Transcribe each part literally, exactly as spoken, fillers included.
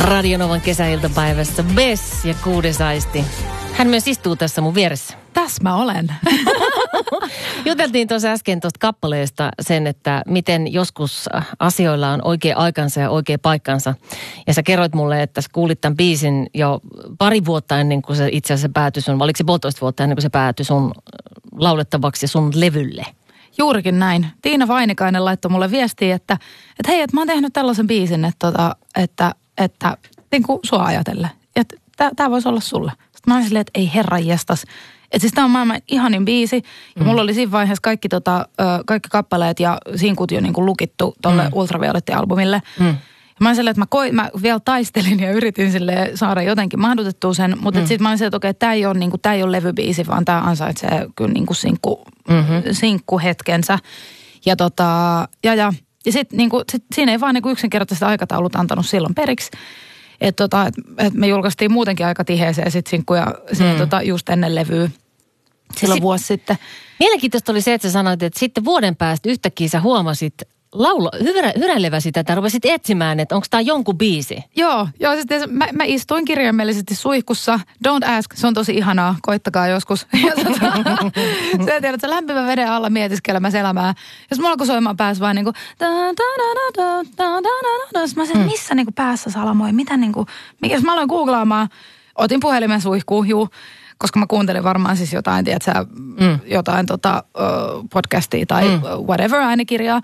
Radionovan kesäiltapäivässä Bess ja Kuudes Aisti. Hän myös istuu tässä mun vieressä. Tässä mä olen. Juteltiin tuossa äsken tuosta kappaleesta sen, että miten joskus asioilla on oikea aikansa ja oikea paikkansa. Ja sä kerroit mulle, että sä kuulit tämän biisin jo pari vuotta ennen kuin se itse asiassa päätyi sun, vai oliko se puolitoista vuotta ennen kuin se päätyi sun laulettavaksi ja sun levylle? Juurikin näin. Tiina Vainikainen laittoi mulle viestiä, että, että hei, että mä oon tehnyt tällaisen biisin, että, että, että, että niin kuin sua ajatellen. Että tää voisi olla sulle. Sitten mä olin silleen, että ei herran jestas. Että siis tää on maailman ihanin biisi. Ja mm. mulla oli siinä vaiheessa kaikki, tota, kaikki kappaleet ja sinkut jo niin kuin lukittu tolle mm. Ultravioletti-albumille. Mm. Ja mä olin silleen, että mä, koin, mä vielä taistelin ja yritin silleen saada jotenkin mahdotettua sen. Mutta mm. sitten mä olin silleen, että okei, tää ei ole, niin kuin, tää ei ole levybiisi, vaan tää ansaitsee kyllä niin kuin sinkku, mm-hmm. sinkkuhetkensä. Ja tota, ja ja. Ja sitten niin sit, siinä ei vaan niin kuin yksinkertaisesti aikataulut antanut silloin periksi. Että tota, et, et me julkaistiin muutenkin aika tiheeseen sit sinkkuja mm. tota, just ennen levyä silloin si- vuosi sitten. Mielenkiintoista oli se, että sä sanoit, että sitten vuoden päästä yhtäkkiä sä huomasit laulo, hyrä, hyräileväsi tätä, rupesit etsimään, että onko tämä jonkun biisi? Joo, joo sitten mä, mä istuin kirjaimellisesti suihkussa. Don't ask, se on tosi ihanaa, koittakaa joskus. Ja tota, sä tiedät, että lämpimän veden alla mietiskelemässä elämää. Jos mulla alkoi soimaan päässä vaan niinku mä sanoin, missä niinku päässä salamoi, mitä niinku, mikä, mä aloin googlaamaan, otin puhelimen suihkuun, juu. Koska mä kuuntelin varmaan siis jotain, tiedätkö, mm. jotain tota, uh, podcastia tai mm. whatever, äänikirjaa.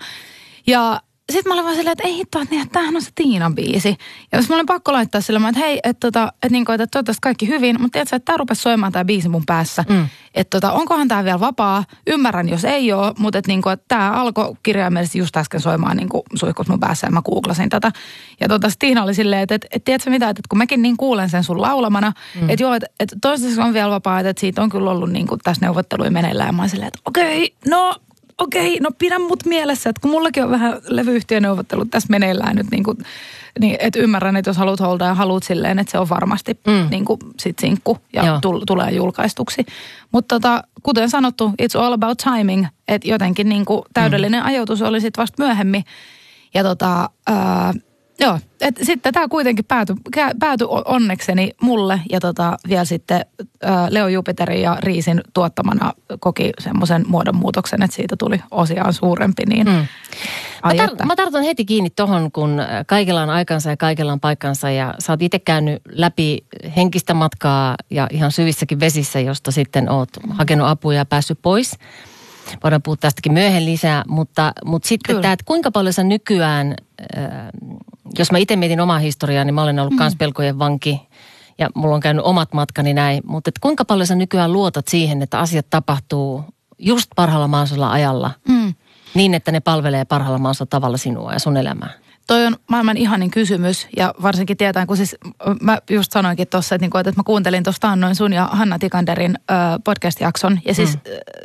Ja sitten mä olin vaan silleen, että ei hittoa, että tämähän on se Tiinan biisi. Ja jos mä olin pakko laittaa sille, että hei, että, tota, että, niin kuin, että toivottavasti kaikki hyvin, mutta tiedätkö, että tämä rupesi soimaan tämä biisi mun päässä. Mm. Että tota, onkohan tämä vielä vapaa? Ymmärrän, jos ei ole, mutta että, niin kuin, että tämä alkoi kirjaimellisesti just äsken soimaan niin kuin suihkut mun päässä ja mä googlasin tätä. Ja tota, Tiina oli silleen, että, että, että tiedätkö mitä, että kun mäkin niin kuulen sen sun laulamana, mm. että joo, että, että toistaiseksi on vielä vapaa, että siitä on kyllä ollut niin kuin tässä neuvotteluja meneillään. Ja mä olin silleen, että okei, no... Okei, no pidä mut mielessä, että kun mullakin on vähän levyyhtiöneuvottelut tässä meneillään nyt, niin kuin, niin, että ymmärrän, että jos haluat holdaa ja haluat silleen, että se on varmasti mm. niin kuin sit sinkku ja tul, tulee julkaistuksi. Mutta tota, kuten sanottu, it's all about timing, että jotenkin niin kuin täydellinen mm. ajoitus oli sitten vasta myöhemmin. Ja tota... Ää, Joo, että sitten tämä kuitenkin päätyi, päätyi onnekseni mulle ja tota, vielä sitten ää, Leo Jupiterin ja Riisin tuottamana koki semmoisen muodonmuutoksen, että siitä tuli osiaan suurempi. Niin mm. mä, tar- mä tartun heti kiinni tohon, kun kaikilla on aikansa ja kaikilla on paikkansa ja sä oot itse käynyt läpi henkistä matkaa ja ihan syvissäkin vesissä, josta sitten oot hakenut apua ja päässyt pois. Voidaan puhua tästäkin myöhemmin lisää, mutta, mutta sitten tämä, että kuinka paljon sä nykyään, äh, jos mä itse mietin omaa historiaa, niin mä olen ollut mm. kans pelkojen vanki ja mulla on käynyt omat matkani näin, mutta että kuinka paljon sä nykyään luotat siihen, että asiat tapahtuu just parhaalla mahdollisella ajalla mm. niin, että ne palvelee parhaalla mahdollisella tavalla sinua ja sun elämää? Toi on maailman ihanin kysymys ja varsinkin tietään, kun siis mä just sanoinkin tuossa, että, että mä kuuntelin tuosta annoin sun ja Hanna Tikanderin podcast-jakson. Ja siis mm.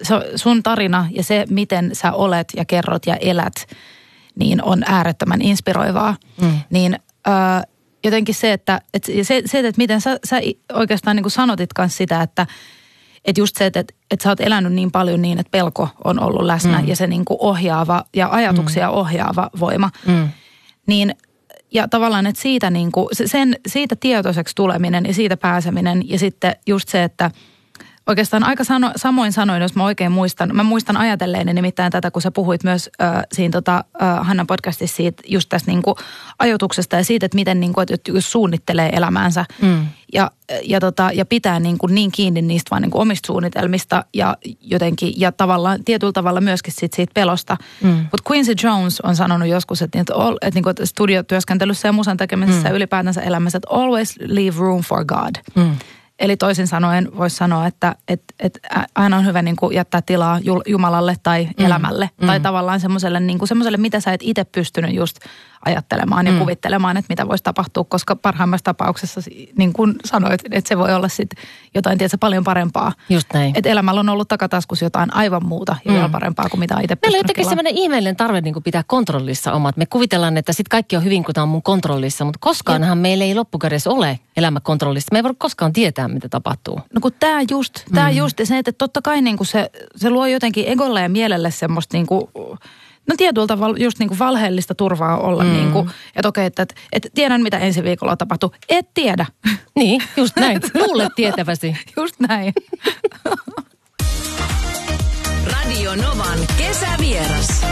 sun tarina ja se, miten sä olet ja kerrot ja elät, niin on äärettömän inspiroivaa. Mm. Niin äh, jotenkin se, että, että, se, se, että miten sä, sä oikeastaan niin kuin sanotit kanssa sitä, että että just se, että, että sä oot elänyt niin paljon niin, että pelko on ollut läsnä mm. ja se niin kuin ohjaava ja ajatuksia mm. ohjaava voima. Mm. Niin, ja tavallaan, että siitä, niin kuin, sen, siitä tietoiseksi tuleminen ja siitä pääseminen ja sitten just se, että oikeastaan aika sano, samoin sanoin, jos mä oikein muistan, mä muistan ajatelleeni nimittäin tätä, kun sä puhuit myös äh, siinä tota, äh, Hannan podcastissa siitä, just tästä niin kuin ajoituksesta ja siitä, että miten niin kuin, että jos suunnittelee elämäänsä mm. ja, ja, tota, ja pitää niin, kuin niin kiinni niistä vaan niin kuin omista suunnitelmista ja jotenkin, ja tavallaan tietyllä tavalla myöskin siitä, siitä pelosta. Mm. Mutta Quincy Jones on sanonut joskus, että, että, all, että, niin kuin, että studiotyöskentelyssä ja musan tekemisessä mm. ja ylipäätänsä elämässä, että always leave room for God. Mm. Eli toisin sanoen voisi sanoa, että, että, että aina on hyvä niin kuin jättää tilaa Jumalalle tai mm. elämälle. Mm. Tai tavallaan semmoiselle, niin kuin semmoiselle, mitä sä et itse pystynyt just ajattelemaan ja mm. kuvittelemaan, että mitä voisi tapahtua. Koska parhaimmassa tapauksessa, niin kuin sanoit, että se voi olla sitten jotain tietysti paljon parempaa. Just näin. Että elämällä on ollut takataskussa jotain aivan muuta ja mm. vielä parempaa kuin mitä itse pystynyt. Meillä on jotenkin semmoinen ihmeellinen tarve niin kuin pitää kontrollissa omat. Me kuvitellaan, että sitten kaikki on hyvin, kun tämä on mun kontrollissa. Mutta koskaanhan meillä ei loppukädessä ole elämä kontrollissa. Me ei voi koskaan tietää, mitä tapahtuu. No kun tämä just, tämä mm. just ja se, että totta kai niin kuin se, se luo jotenkin egolle ja mielelle semmoista niin kuin, No tietyllä tavalla just niin kuin valheellista turvaa olla mm. niin kuin, että okei, että, että, että tiedän mitä ensi viikolla tapahtuu. Et tiedä. Niin, just näin. Luulet tietäväsi. Just näin. Radio Novan kesävieras.